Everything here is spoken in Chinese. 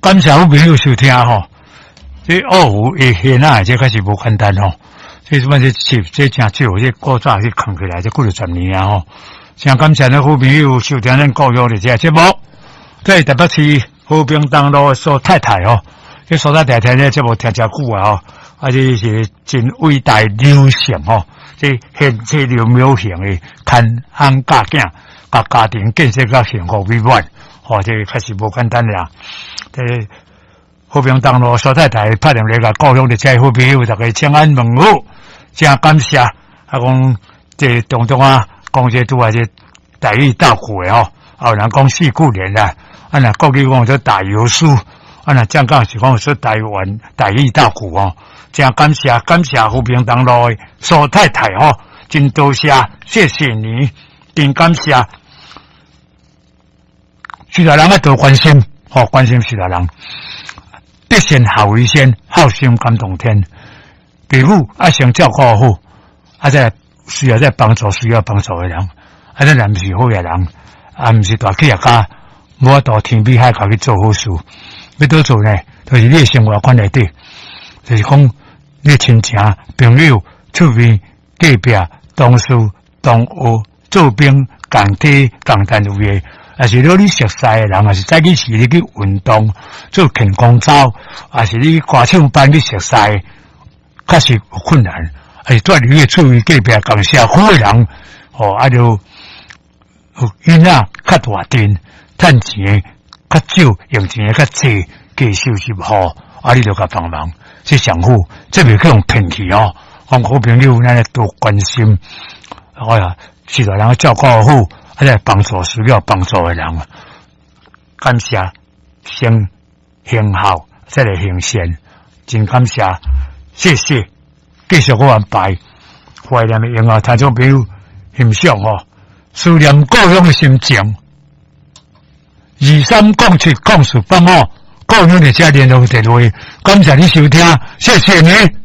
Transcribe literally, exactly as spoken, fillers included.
感谢好朋友收听吼，这二胡的弦啊，这开始无简单吼。这什么这这这真少，这古早去扛起来，这过了十年啊吼。真感谢咱好朋友收听咱教育的这节目。在台北市和平东路苏太太吼，这苏太太听这节目听真久啊吼，啊这是真伟大流行吼，这现这流苗型的看安家境，甲家庭建设甲幸福美满，吼这开始无简单啦。这和平东路苏太太拍电话甲教育的这好朋友，大家请安问好，真感谢啊讲这当中啊。讲这拄啊这台语斗句的吼，啊有人讲四句连啦，啊若国语讲做大有书，啊若正讲是讲说台湾台语斗句吼，真感谢感谢和平东路的苏太太吼，真多谢谢谢你，真感谢，徐大人要多关心，吼关心徐大人，德行好为先，好心感动天，父母啊先照顾好，啊再。需要在帮助需要帮助的人，啊，咱人不是好嘅人，啊，不是大企业家，无到天比海角去做好事，要多做呢，就是你生活圈内底，就是讲你亲情、朋友、厝边、隔壁、同事、同学、做兵、共体、共单位的，啊是你熟悉的人，啊是再去是你去运动、做健康操，啊是你歌唱班去熟悉的，确实有困难。哎，在你嘅厝边隔壁共社区嘅人，哦，啊就囡仔较大阵，趁钱较少，用钱较济，计收拾好，啊，你就甲帮忙，这上好，这袂去用骗去哦。讲好朋友，咱来多关心，哎呀，是个人照顾好，啊来帮助需要帮助嘅人，感谢先行好，再来行善，真感谢，谢谢。继续我安排，怀念的音乐，听众朋友欣赏哦，思念故乡的心情。二三讲七讲十八哦，故乡的家联络电话，感谢你收听，谢谢你。